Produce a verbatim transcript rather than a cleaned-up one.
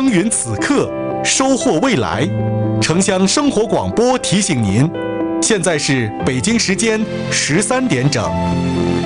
耕耘此刻，收获未来。城乡生活广播提醒您，现在是北京时间十三点整。